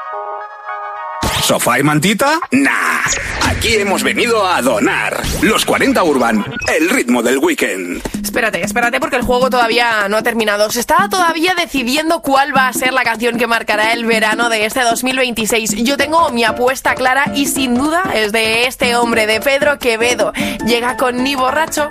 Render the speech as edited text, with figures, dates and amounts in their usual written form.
¿Sofá y mantita? Nah. Aquí hemos venido a donar. Los 40 Urban, el ritmo del weekend. Espérate, porque el juego todavía no ha terminado. Se está todavía decidiendo cuál va a ser la canción que marcará el verano de este 2026. Yo tengo mi apuesta clara y sin duda es de este hombre, de Pedro Quevedo. Llega con Ni borracho